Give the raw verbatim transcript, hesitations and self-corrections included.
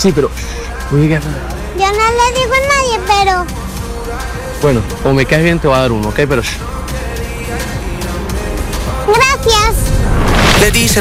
Sí, pero... Oye, yo no le digo a nadie, pero... Bueno, como me caes bien te voy a dar uno, ¿ok? Pero... Gracias. Le dice